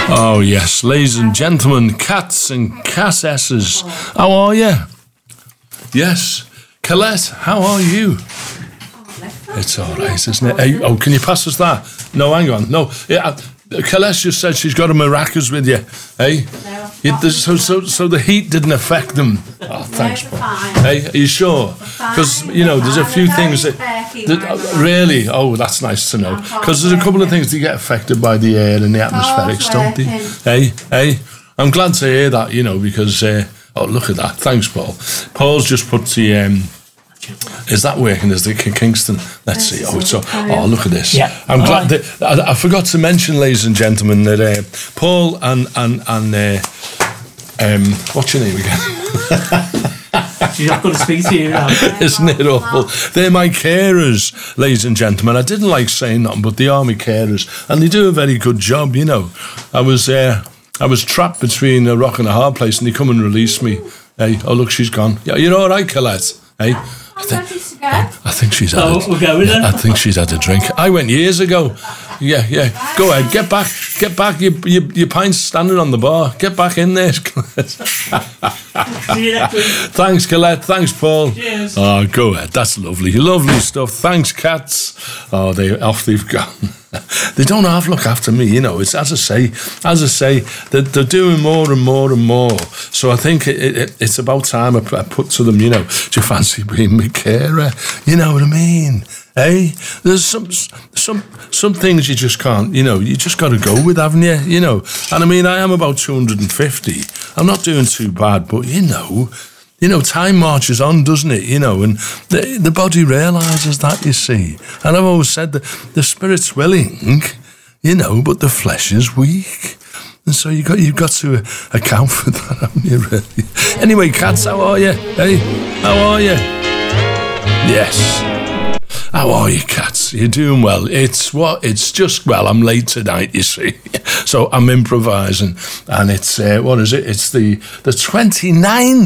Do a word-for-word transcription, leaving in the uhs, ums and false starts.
Oh, yes, ladies and gentlemen, cats and cassesses, how are you? Yes, Colette, how are you? It's all right, isn't it? Hey, oh, can you pass us that? No, hang on. No, yeah, Colette just said she's got a maracas with you. Hey, no, you, so so so the heat didn't affect them. Oh, thanks. No, fine. Hey, are you sure? Because you know, there's a few things that, that really. Oh, that's nice to know. Because there's a couple of things that get affected by the air and the atmospherics, don't they? Hey, hey, I'm glad to hear that. You know, because uh, oh, look at that. Thanks, Paul. Paul's just put the. Um, Is that working? Is the Kingston? Let's see. Oh, it's oh, look at this. Yeah. I'm glad that I, I forgot to mention, ladies and gentlemen, that uh, Paul and and and uh, um, what's your name again? She's not going to speak to you now. Isn't it awful? They're my carers, ladies and gentlemen. I didn't like saying that, but they are my carers, and they do a very good job. You know, I was uh, I was trapped between a rock and a hard place, and they come and release me. Hey, oh look, she's gone. Yeah, you're all right, Colette. Hey. I think, I think she's had. Oh, a, we're going then. I think she's had a drink. I went years ago. Yeah, yeah. Go ahead, get back, get back. Your your, your pint's standing on the bar. Get back in there. See you next week. Thanks, Colette. Thanks, Paul. Cheers. Oh, go ahead. That's lovely. Lovely stuff. Thanks, cats. Oh, they off they've gone. They don't half look after me, you know. It's as I say, as I say, they're, they're doing more and more and more. So I think it, it, it's about time I put to them, you know, do you fancy being my carer? You know what I mean? Hey, there's some some some things you just can't, you know, you just got to go with, haven't you? You know, and I mean, I am about two hundred fifty. I'm not doing too bad, but you know. You know, time marches on, doesn't it? You know, and the, the body realises that, you see. And I've always said that the spirit's willing, you know, but the flesh is weak. And so you got, you've got to account for that, haven't you, really? Anyway, cats, how are you? Hey, how are you? Yes. How are you, cats? You're doing well. It's what? It's just, well, I'm late tonight, you see. So I'm improvising. And it's, uh, what is it? It's the, the twenty-ninth.